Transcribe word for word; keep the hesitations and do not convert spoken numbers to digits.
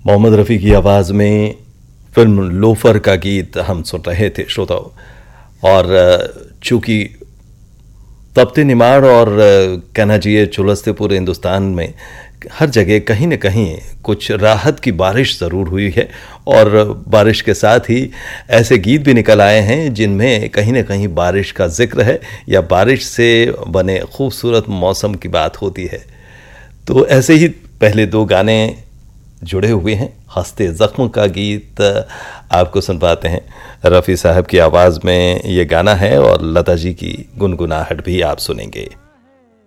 मोहम्मद रफ़ी की आवाज़ में फिल्म लोफर का गीत हम सुन रहे थे श्रोताओं। और चूँकि तपते निमाड़ और कहना चाहिए झुलसते पूरे हिंदुस्तान में हर जगह कहीं न कहीं कुछ राहत की बारिश ज़रूर हुई है, और बारिश के साथ ही ऐसे गीत भी निकल आए हैं जिनमें कहीं न कहीं बारिश का जिक्र है या बारिश से बने खूबसूरत मौसम की बात होती है। तो ऐसे ही पहले दो गाने जुड़े हुए हैं। हंसते ज़ख्म का गीत आपको सुन पाते हैं, रफ़ी साहब की आवाज़ में ये गाना है और लता जी की गुनगुनाहट भी आप सुनेंगे।